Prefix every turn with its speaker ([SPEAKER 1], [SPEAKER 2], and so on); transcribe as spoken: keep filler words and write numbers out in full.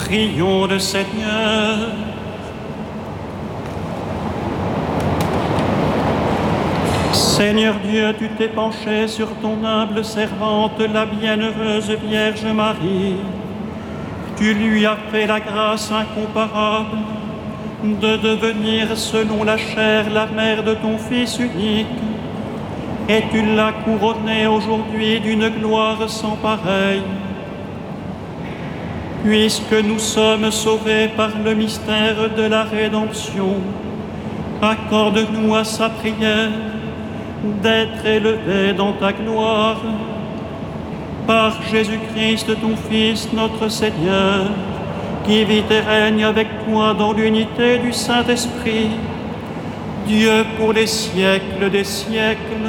[SPEAKER 1] Prions le Seigneur. Seigneur Dieu, tu t'es penché sur ton humble servante, la bienheureuse Vierge Marie. Tu lui as fait la grâce incomparable de devenir selon la chair la mère de ton Fils unique, et tu l'as couronnée aujourd'hui d'une gloire sans pareille. Puisque nous sommes sauvés par le mystère de la rédemption, accorde-nous à sa prière d'être élevés dans ta gloire. Par Jésus-Christ, ton Fils, notre Seigneur, qui vit et règne avec toi dans l'unité du Saint-Esprit, Dieu pour les siècles des siècles.